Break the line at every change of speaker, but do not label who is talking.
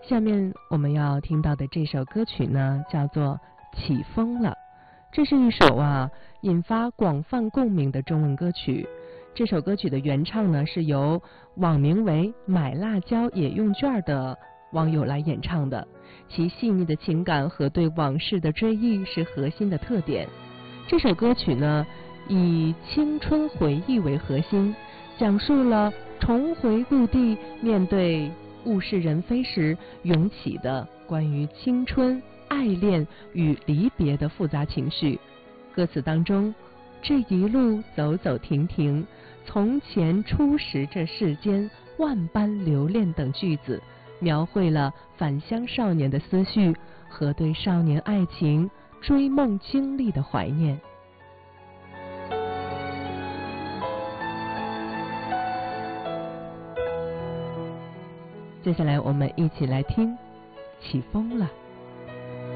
下面我们要听到的这首歌曲呢，叫做《起风了》。这是一首引发广泛共鸣的中文歌曲。这首歌曲的原唱呢，是由网名为买辣椒也用券的网友来演唱的，其细腻的情感和对往事的追忆是核心的特点。这首歌曲呢，以青春回忆为核心，讲述了重回故地面对物是人非时涌起的关于青春、爱恋与离别的复杂情绪。歌词当中，这一路走走停停，从前初识这世间，万般留恋等句子，描绘了返乡少年的思绪和对少年爱情、追梦经历的怀念。接下来我们一起来听《起风了》。